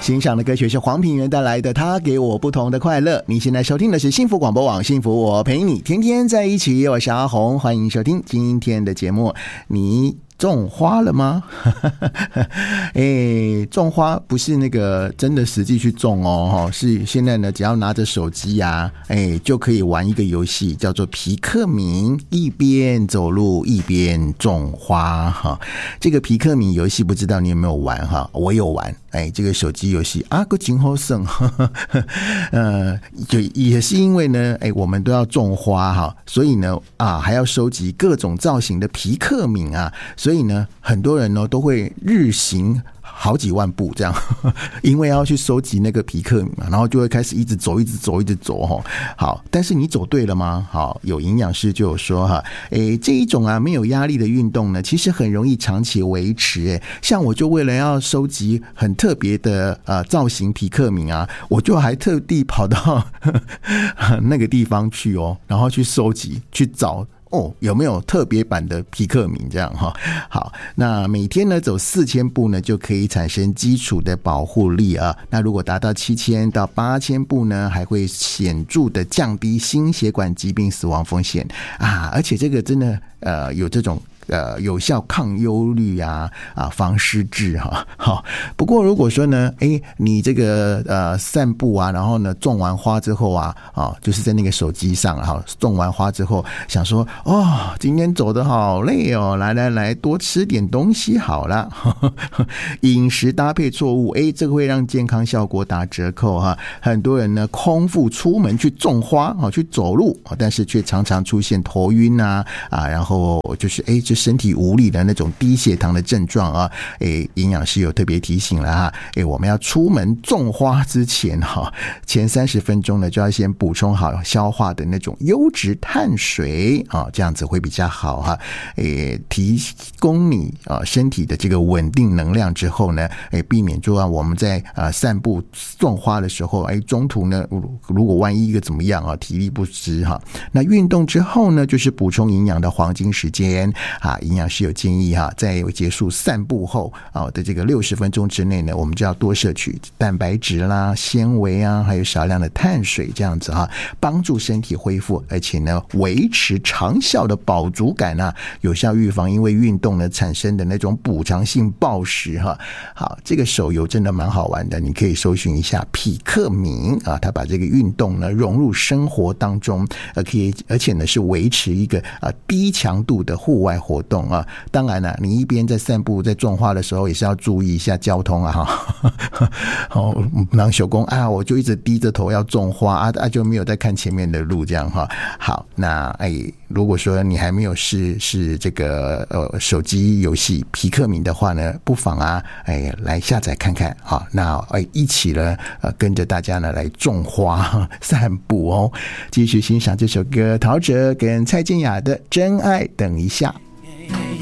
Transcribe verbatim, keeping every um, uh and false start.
欣赏的歌曲是黄品源带来的《他给我不同的快乐》。你现在收听的是幸福广播网，幸福我陪你天天在一起，我是阿红，欢迎收听今天的节目。你种花了吗？哎，种花不是那个真的实际去种哦，是现在呢，只要拿着手机啊，哎，就可以玩一个游戏，叫做皮克敏，一边走路一边种花哈。这个皮克敏游戏不知道你有没有玩哈？我有玩，哎，这个手机游戏啊，个真好胜，呃，就也是因为呢，哎，我们都要种花哈，所以呢，啊，还要收集各种造型的皮克敏啊。所以呢，很多人呢都会日行好几万步这样，因为要去收集那个皮克敏嘛，然后就会开始一直走，一直走，一直走哈。好，但是你走对了吗？好，有营养师就有说哈，诶，这一种啊没有压力的运动呢，其实很容易长期维持。诶，像我就为了要收集很特别的呃造型皮克敏啊，我就还特地跑到呵呵那个地方去哦，然后去收集，去找。哦，有没有特别版的皮克敏这样哈？好，那每天呢走四千步呢，就可以产生基础的保护力啊。那如果达到七千到八千步呢，还会显著的降低心血管疾病死亡风险啊！而且这个真的呃有这种。呃，有效抗忧虑啊，啊，防失智哈。好，不过如果说呢，哎，你这个呃散步啊，然后呢种完花之后啊，啊，就是在那个手机上哈，种完花之后想说，哦，今天走得好累哦，来来来，多吃点东西好了。饮食搭配错误，哎，这个会让健康效果打折扣哈。很多人呢空腹出门去种花啊，去走路，但是却常常出现头晕啊啊，然后就是哎就。身体无力的那种低血糖的症状啊，诶，营养师有特别提醒了哈，诶，我们要出门种花之前哈，前三十分钟呢就要先补充好消化的那种优质碳水啊，这样子会比较好哈，诶，提供你啊身体的这个稳定能量之后呢，诶，避免说啊我们在啊散步种花的时候，诶，中途呢如果万一一个怎么样啊，体力不支哈，那运动之后呢，就是补充营养的黄金时间啊。营养师有建议哈，在结束散步后啊的这个六十分钟之内呢，我们就要多摄取蛋白质啦、纤维啊，还有少量的碳水，这样子哈，帮助身体恢复，而且呢维持长效的饱足感啊，有效预防因为运动呢产生的那种补偿性暴食哈。好，这个手游真的蛮好玩的，你可以搜寻一下匹克敏啊，他把这个运动呢融入生活当中，呃，可以而且呢是维持一个啊低强度的户外活动。啊，当然了，你一边在散步、在种花的时候，也是要注意一下交通啊！哈，好，让小公啊，我就一直低着头要种花啊，啊就没有在看前面的路，这样哈。好，那哎，如果说你还没有试试这个呃手机游戏皮克敏的话呢，不妨啊，哎来下载看看啊。那哎一起呢，呃跟着大家呢来种花散步哦。继续欣赏这首歌，陶喆跟蔡健雅的《真爱等一下》。